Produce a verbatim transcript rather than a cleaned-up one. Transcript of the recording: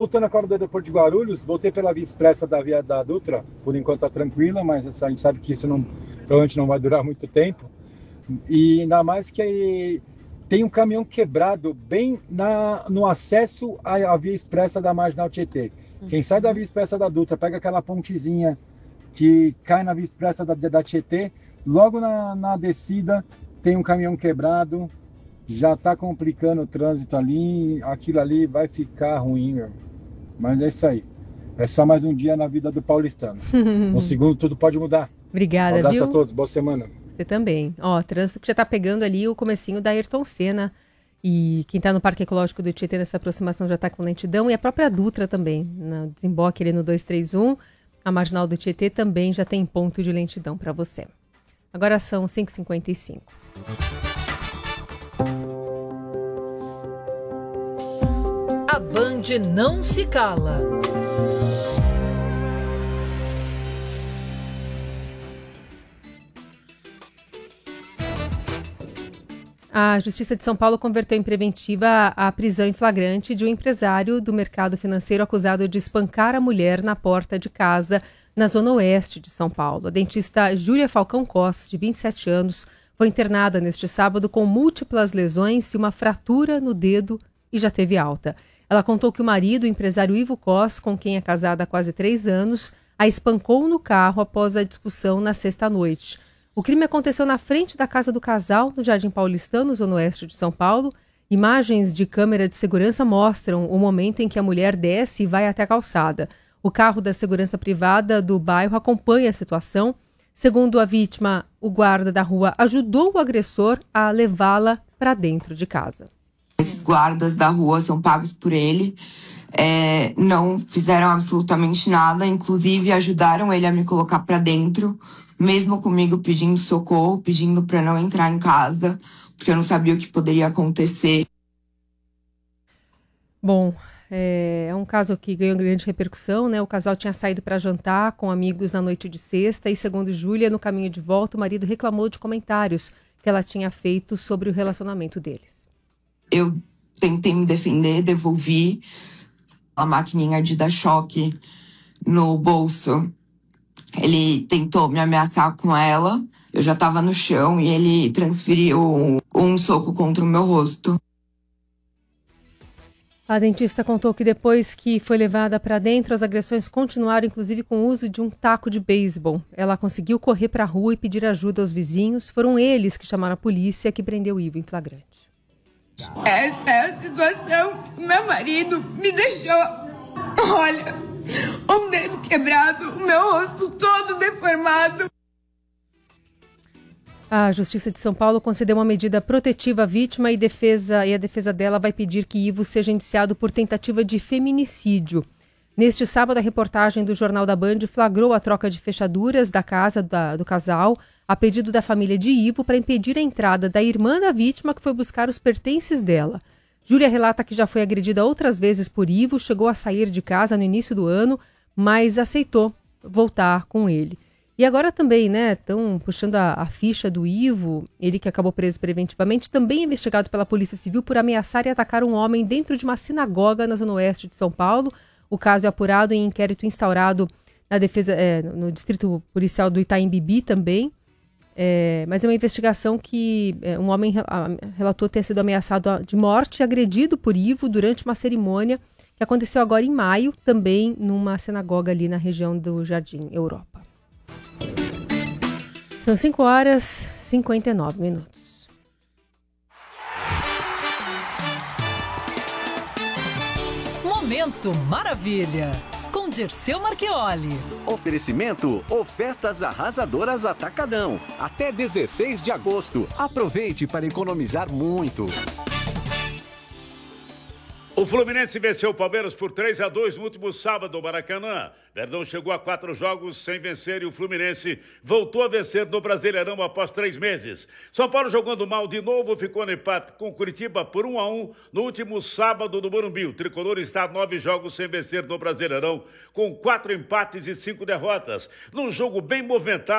voltando agora do aeroporto de Guarulhos, voltei pela via expressa da Via da Dutra, por enquanto tá tranquila, mas a gente sabe que isso não, provavelmente não vai durar muito tempo. E ainda mais que tem um caminhão quebrado bem na, no acesso à, à via expressa da Marginal Tietê. Quem sai da via expressa da Dutra, pega aquela pontezinha que cai na via expressa da, da Tietê, logo na, na descida tem um caminhão quebrado, já está complicando o trânsito ali, aquilo ali vai ficar ruim, meu. Mas é isso aí. É só mais um dia na vida do paulistano. No segundo, tudo pode mudar. Obrigada, um abraço viu? a todos, boa semana. Você também. Ó, trânsito que já tá pegando ali o comecinho da Ayrton Senna. E quem tá no Parque Ecológico do Tietê nessa aproximação já tá com lentidão. E a própria Dutra também. No desemboque ali no dois três um. A Marginal do Tietê também já tem ponto de lentidão para você. Agora são cinco e cinquenta e cinco. A Band não se cala. A Justiça de São Paulo converteu em preventiva a prisão em flagrante de um empresário do mercado financeiro acusado de espancar a mulher na porta de casa na zona oeste de São Paulo. A dentista Júlia Falcão Cos, de vinte e sete anos, foi internada neste sábado com múltiplas lesões e uma fratura no dedo e já teve alta. Ela contou que o marido, o empresário Ivo Cos, com quem é casada há quase três anos, a espancou no carro após a discussão na sexta-noite. O crime aconteceu na frente da casa do casal, no Jardim Paulistano, zona oeste de São Paulo. Imagens de câmera de segurança mostram o momento em que a mulher desce e vai até a calçada. O carro da segurança privada do bairro acompanha a situação. Segundo a vítima, o guarda da rua ajudou o agressor a levá-la para dentro de casa. Esses guardas da rua são pagos por ele, é, não fizeram absolutamente nada, inclusive ajudaram ele a me colocar para dentro, mesmo comigo pedindo socorro, pedindo para não entrar em casa, porque eu não sabia o que poderia acontecer. Bom, é, é um caso que ganhou grande repercussão, né? O casal tinha saído para jantar com amigos na noite de sexta e, segundo Júlia, no caminho de volta, o marido reclamou de comentários que ela tinha feito sobre o relacionamento deles. Eu tentei me defender, devolvi a maquininha de dar choque no bolso. Ele tentou me ameaçar com ela, eu já estava no chão e ele transferiu um soco contra o meu rosto. A dentista contou que depois que foi levada para dentro, as agressões continuaram, inclusive com o uso de um taco de beisebol. Ela conseguiu correr para a rua e pedir ajuda aos vizinhos. Foram eles que chamaram a polícia, que prendeu Ivo em flagrante. Essa é a situação que meu marido me deixou. Olha, um dedo quebrado, o meu rosto todo deformado. A Justiça de São Paulo concedeu uma medida protetiva à vítima e, defesa, e a defesa dela vai pedir que Ivo seja indiciado por tentativa de feminicídio. Neste sábado, a reportagem do Jornal da Band flagrou a troca de fechaduras da casa da, do casal a pedido da família de Ivo para impedir a entrada da irmã da vítima que foi buscar os pertences dela. Júlia relata que já foi agredida outras vezes por Ivo, chegou a sair de casa no início do ano, mas aceitou voltar com ele. E agora também, né, estão puxando a, a ficha do Ivo, ele que acabou preso preventivamente, também investigado pela Polícia Civil por ameaçar e atacar um homem dentro de uma sinagoga na zona oeste de São Paulo. O caso é apurado em inquérito instaurado na defesa, é, no Distrito Policial do Itaim Bibi também. É, mas é uma investigação que é, um homem relatou ter sido ameaçado de morte e agredido por Ivo durante uma cerimônia que aconteceu agora em maio, também numa sinagoga ali na região do Jardim Europa. São cinco horas e cinquenta e nove minutos. Momento Maravilha, com Dirceu Marchioli. Oferecimento, ofertas arrasadoras Atacadão. Até dezesseis de agosto. Aproveite para economizar muito. O Fluminense venceu o Palmeiras por três a dois no último sábado no Maracanã. Verdão chegou a quatro jogos sem vencer e o Fluminense voltou a vencer no Brasileirão após três meses. São Paulo jogando mal de novo, ficou no empate com Curitiba por um a um no último sábado no Morumbi. O tricolor está a nove jogos sem vencer no Brasileirão, com quatro empates e cinco derrotas. Num jogo bem movimentado.